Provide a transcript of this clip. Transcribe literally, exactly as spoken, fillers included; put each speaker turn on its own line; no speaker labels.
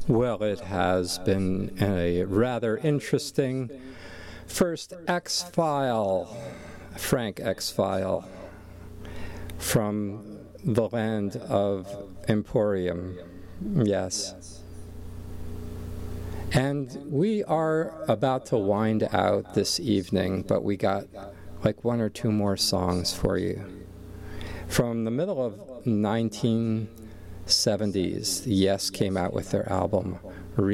Well, it has been a rather interesting first X-File, Frank X-File, from the land of Emporium, yes. And we are about to wind out this evening, but we got like one or two more songs for you. From the middle of nineteen seventies, Yes came out with their album